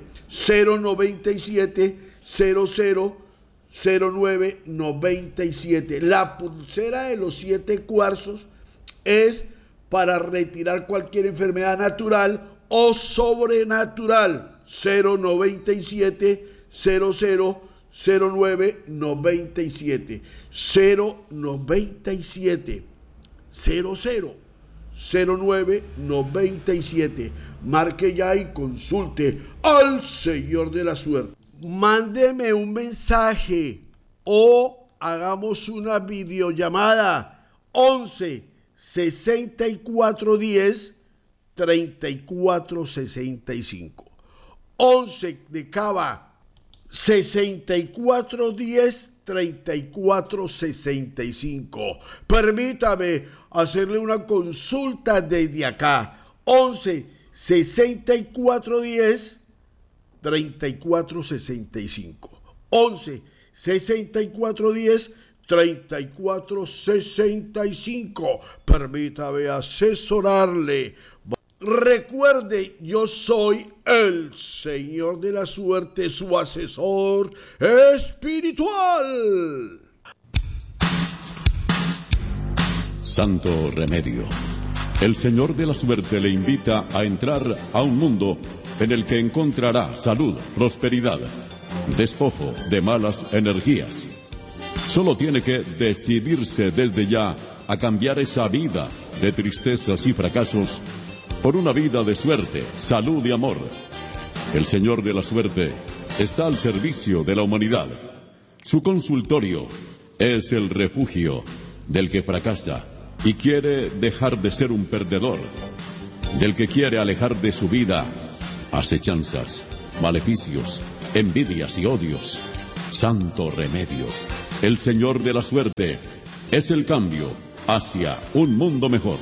097-000997. La pulsera de los 7 cuarzos es para retirar cualquier enfermedad natural o sobrenatural. 097-000997. 097-000997. Marque ya y consulte al Señor de la Suerte. Mándeme un mensaje o hagamos una videollamada. 11 64 10 34 65. 11 de Cava 64 10 34 65. Permítame hacerle una consulta desde acá. 11 64 10 34 65. 11 64 10 34 65. Permítame asesorarle. recuerde, yo soy el Señor de la Suerte, su asesor espiritual. Santo Remedio. El Señor de la Suerte le invita a entrar a un mundo en el que encontrará salud, prosperidad, despojo de malas energías. Solo tiene que decidirse desde ya a cambiar esa vida de tristezas y fracasos por una vida de suerte, salud y amor. El Señor de la Suerte está al servicio de la humanidad. Su consultorio es el refugio del que fracasa y quiere dejar de ser un perdedor, del que quiere alejar de su vida acechanzas, maleficios, envidias y odios. Santo Remedio. El Señor de la Suerte es el cambio hacia un mundo mejor.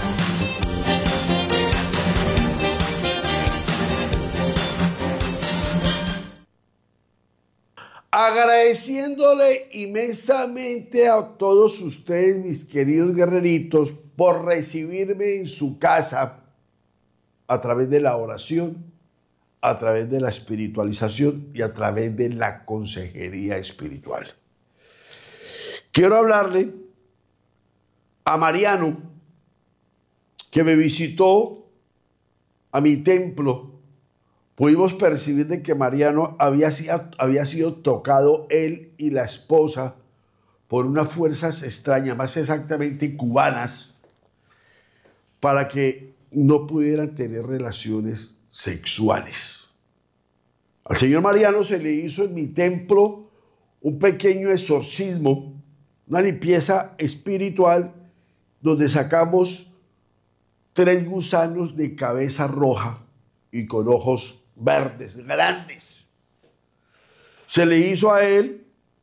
Agradeciéndole inmensamente a todos ustedes, mis queridos guerreritos, por recibirme en su casa a través de la oración, a través de la espiritualización y a través de la consejería espiritual. Quiero hablarle a Mariano, que me visitó a mi templo. Pudimos percibir de que Mariano había sido tocado él y la esposa por unas fuerzas extrañas, más exactamente cubanas, para que no pudieran tener relaciones sexuales. Al señor Mariano se le hizo en mi templo un pequeño exorcismo, una limpieza espiritual, donde sacamos 3 gusanos de cabeza roja y con ojos verdes, grandes. Se le hizo a él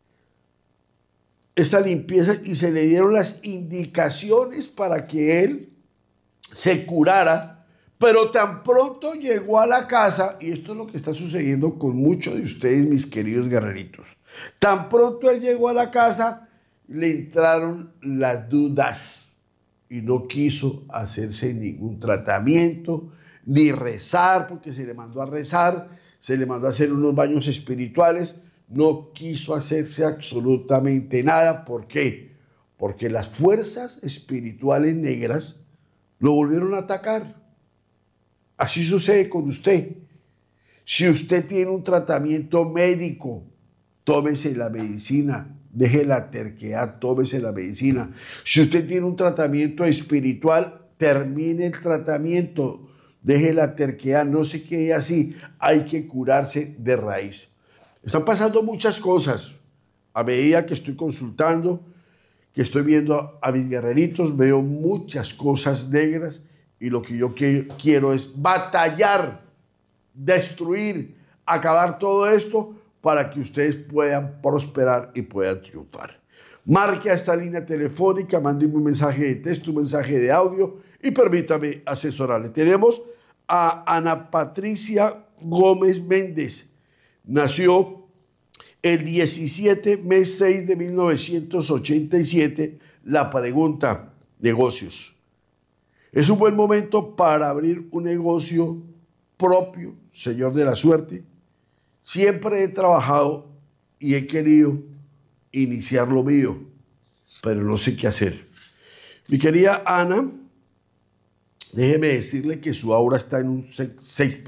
esta limpieza y se le dieron las indicaciones para que él se curara, pero tan pronto llegó a la casa, y esto es lo que está sucediendo con muchos de ustedes, mis queridos guerreritos, tan pronto él llegó a la casa, le entraron las dudas y no quiso hacerse ningún tratamiento, ni rezar, porque se le mandó a rezar, se le mandó a hacer unos baños espirituales, no quiso hacerse absolutamente nada. ¿Por qué? Porque las fuerzas espirituales negras lo volvieron a atacar. Así sucede con usted. Si usted tiene un tratamiento médico, tómese la medicina, deje la terquedad, tómese la medicina. Si usted tiene un tratamiento espiritual, termine el tratamiento, deje la terquedad, no se quede así, hay que curarse de raíz. Están pasando muchas cosas. A medida que estoy consultando, que estoy viendo a mis guerreritos, veo muchas cosas negras y lo que yo quiero es batallar, destruir, acabar todo esto para que ustedes puedan prosperar y puedan triunfar. Marque a esta línea telefónica, mándeme un mensaje de texto, un mensaje de audio y permítame asesorarle. Tenemos a Ana Patricia Gómez Méndez. Nació el 17, mes 6 de 1987. La pregunta: negocios. Es un buen momento para abrir un negocio propio, señor de la suerte. Siempre he trabajado y he querido iniciar lo mío, pero no sé qué hacer. Mi querida Ana, déjeme decirle que su aura está en un 6%,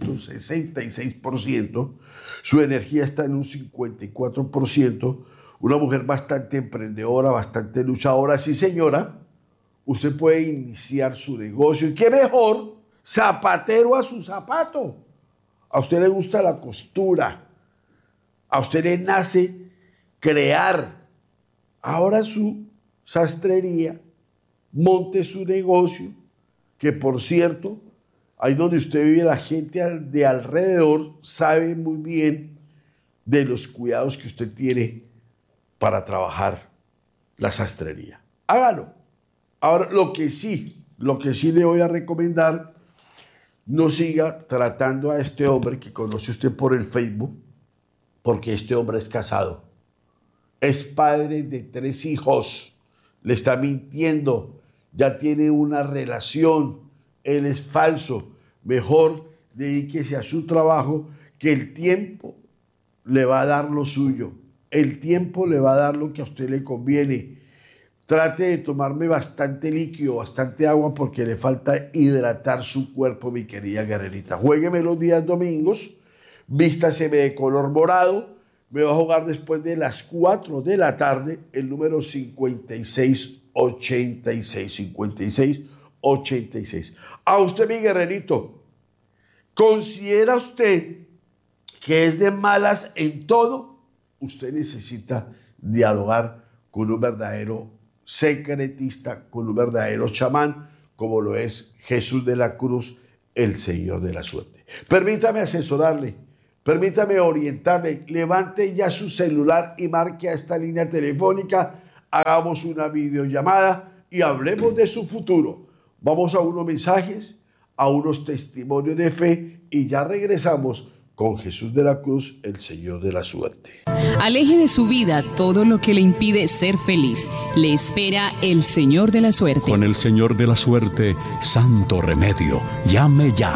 66%. Su energía está en un 54%. Una mujer bastante emprendedora, bastante luchadora. Sí, señora, usted puede iniciar su negocio. ¿Y qué mejor? Zapatero a su zapato. A usted le gusta la costura. A usted le nace crear. Ahora su sastrería, monte su negocio, que por cierto, ahí donde usted vive, la gente de alrededor sabe muy bien de los cuidados que usted tiene para trabajar la sastrería. Hágalo. Ahora, lo que sí le voy a recomendar, no siga tratando a este hombre que conoce usted por el Facebook, porque este hombre es casado. Es padre de 3 hijos. Le está mintiendo. Ya tiene una relación. él es falso. Mejor dedíquese a su trabajo, que el tiempo le va a dar lo suyo. El tiempo le va a dar lo que a usted le conviene. Trate de tomarme bastante líquido, bastante agua, porque le falta hidratar su cuerpo, mi querida guerrerita. Juégueme los días domingos, vístaseme de color morado. Me va a jugar después de las 4 de la tarde el número 5686. 5686. A usted, mi guerrerito, ¿considera usted que es de malas en todo? Usted necesita dialogar con un verdadero secretista, con un verdadero chamán, como lo es Jesús de la Cruz, el Señor de la Suerte. Permítame asesorarle, permítame orientarle. Levante ya su celular y marque a esta línea telefónica. Hagamos una videollamada y hablemos de su futuro. Vamos a unos mensajes, a unos testimonios de fe y ya regresamos con Jesús de la Cruz, el Señor de la Suerte. Aleje de su vida todo lo que le impide ser feliz. Le espera el Señor de la Suerte. Con el Señor de la Suerte, santo remedio. Llame ya.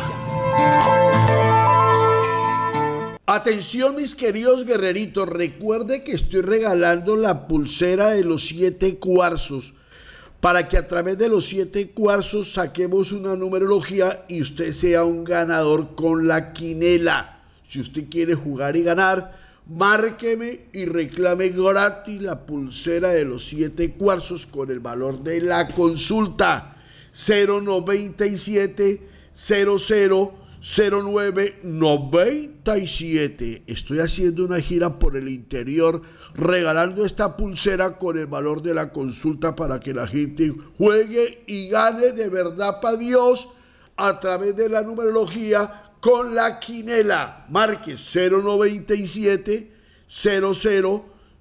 Atención, mis queridos guerreritos, recuerde que estoy regalando la pulsera de los 7 cuarzos para que a través de los 7 cuarzos saquemos una numerología y usted sea un ganador con la quinela. Si usted quiere jugar y ganar, márqueme y reclame gratis la pulsera de los 7 cuarzos con el valor de la consulta 097 00 0997. Estoy haciendo una gira por el interior regalando esta pulsera con el valor de la consulta para que la gente juegue y gane de verdad para Dios a través de la numerología con la quinela. Marque 097 00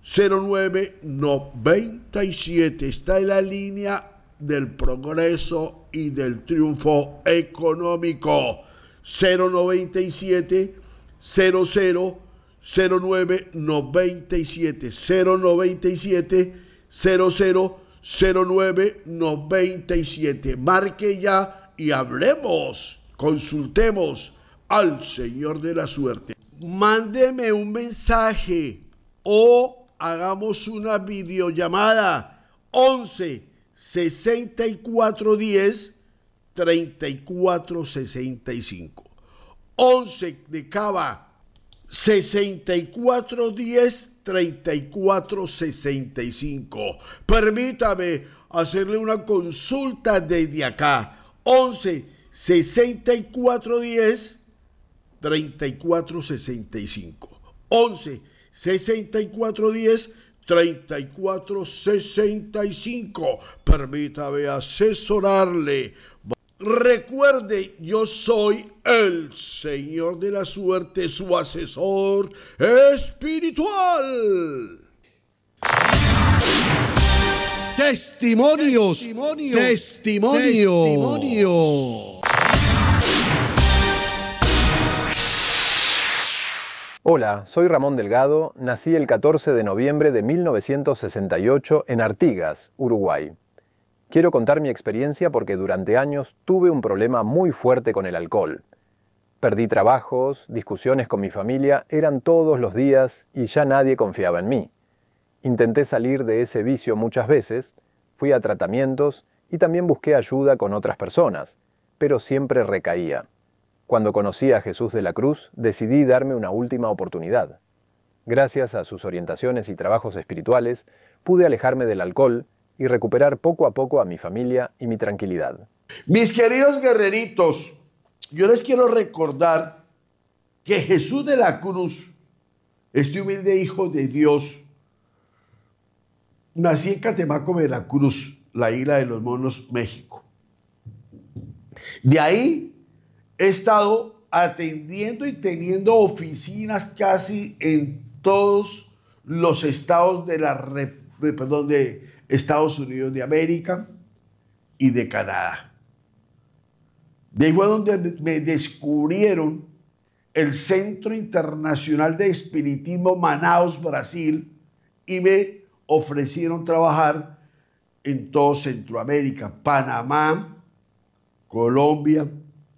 0997. Está en la línea del progreso y del triunfo económico. 097 00 0997 097 00 0997. Marque ya y hablemos, consultemos al Señor de la Suerte. Mándeme un mensaje o hagamos una videollamada 11 64 10 34 65. 11 de Cava 64 10 34 65. Permítame hacerle una consulta desde acá. 11 64 10 34 65. 11 64 10 34 65. Permítame asesorarle. Recuerde, yo soy el Señor de la Suerte, su asesor espiritual. Testimonios. Hola, soy Ramón Delgado, nací el 14 de noviembre de 1968 en Artigas, Uruguay. Quiero contar mi experiencia porque durante años tuve un problema muy fuerte con el alcohol. Perdí trabajos, discusiones con mi familia, eran todos los días y ya nadie confiaba en mí. Intenté salir de ese vicio muchas veces, fui a tratamientos y también busqué ayuda con otras personas, pero siempre recaía. Cuando conocí a Jesús de la Cruz, decidí darme una última oportunidad. Gracias a sus orientaciones y trabajos espirituales, pude alejarme del alcohol y recuperar poco a poco a mi familia y mi tranquilidad. Mis queridos guerreritos, yo les quiero recordar que Jesús de la Cruz, este humilde hijo de Dios, nací en Catemaco, Veracruz, la isla de los Monos, México. De ahí he estado atendiendo y teniendo oficinas casi en todos los estados de Estados Unidos de América y de Canadá. De ahí fue donde me descubrieron el Centro Internacional de Espiritismo Manaus, Brasil, y me ofrecieron trabajar en todo Centroamérica, Panamá, Colombia,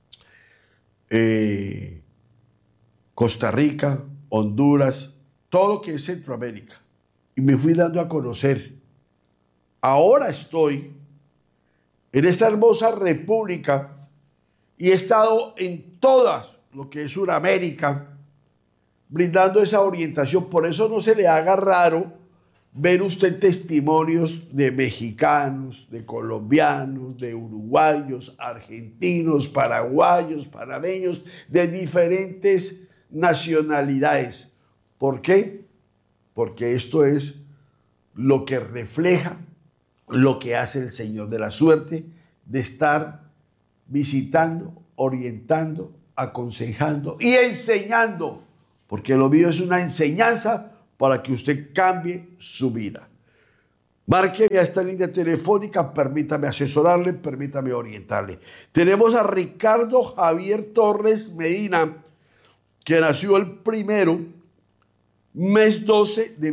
Costa Rica, Honduras, todo lo que es Centroamérica. Y me fui dando a conocer. Ahora estoy en esta hermosa república y he estado en todas lo que es Sudamérica, brindando esa orientación. Por eso no se le haga raro ver usted testimonios de mexicanos, de colombianos, de uruguayos, argentinos, paraguayos, panameños, de diferentes nacionalidades. ¿Por qué? Porque esto es lo que refleja lo que hace el Señor de la Suerte, de estar visitando, orientando, aconsejando y enseñando, porque lo mío es una enseñanza para que usted cambie su vida. Márqueme a esta línea telefónica, permítame asesorarle, permítame orientarle. Tenemos a Ricardo Javier Torres Medina, que nació el primero, mes 12 de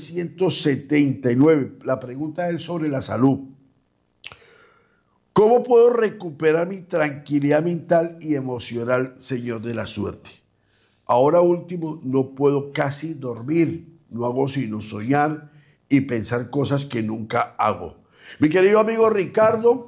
1979. La pregunta es sobre la salud. ¿Cómo puedo recuperar mi tranquilidad mental y emocional, Señor de la Suerte? Ahora último, no puedo casi dormir, no hago sino soñar y pensar cosas que nunca hago. Mi querido amigo Ricardo,